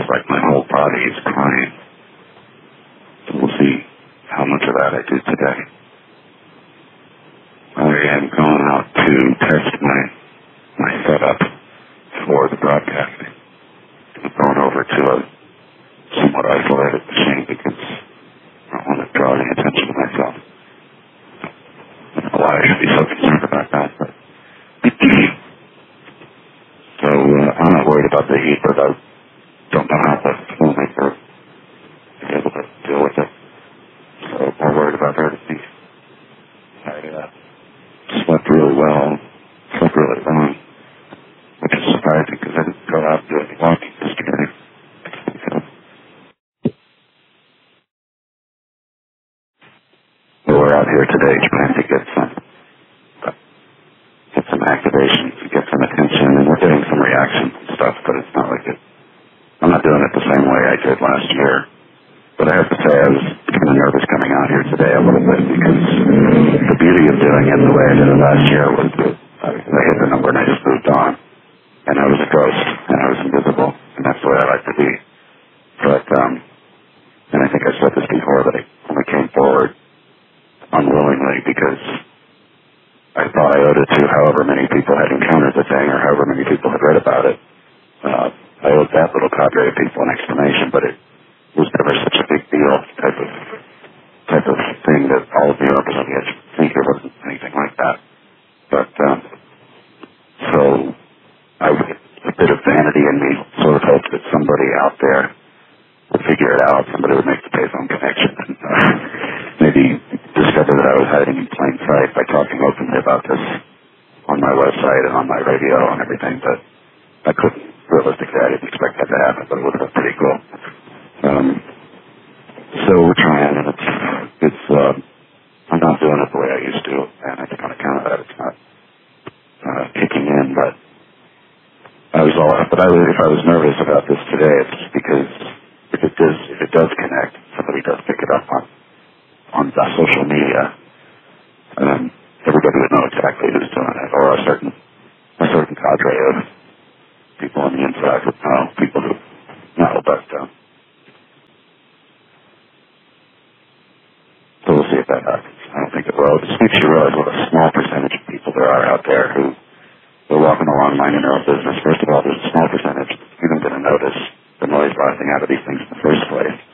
feels like my whole body is crying. So we'll see how much of that I do today. I am going out to test my setup for the broadcasting. I'm going over to a somewhat isolated machine because I don't want to draw any attention to myself. I don't know why I should be so concerned about that, but so I'm not worried about the heat, but I don't know how the filmmaker is able to deal with it. So I'm more worried about her to see. I slept really well, slept really long, which is surprising because I didn't go out and do any walking yesterday. But we're out here today trying to get some activation, to get some attention, and we're getting some reactions and stuff, but it's not like it. I'm not doing it the same way I did last year. But I have to say I was kind of nervous coming out here today a little bit because the beauty of doing it the way I did it last year was that I hit the number and I just moved on. And I was a ghost, and I was invisible, and that's the way I like to be. But, and I think I said this before, but I only came forward unwillingly because I thought I owed it to however many people had encountered the thing or however many people had read about it. I owed that little cadre of people an explanation, but it was never such a big deal type of thing that all of New Yorkers on the edge think it wasn't anything like that. But, so I would, a bit of vanity in me sort of hoped that somebody out there would figure it out, somebody would make the payphone connection, and maybe discover that I was hiding in plain sight by talking openly about this on my website and on my radio and everything, but I couldn't. Realistically, I didn't expect that to happen, but it would have been pretty cool. So we're trying, and it's I'm not doing it the way I used to, and I think on account of that, it's not kicking in, but if I was nervous about this today, it's because if it does connect, somebody does pick it up on the social media, everybody would know exactly who's doing it, or a certain cadre of people on the inside would know, people who know, but so we'll see if that happens. I don't think it will. It just makes you realize what a small percentage of people there are out there who are walking along minding their own business. First of all, there's a small percentage even going to notice the noise rising out of these things in the first place.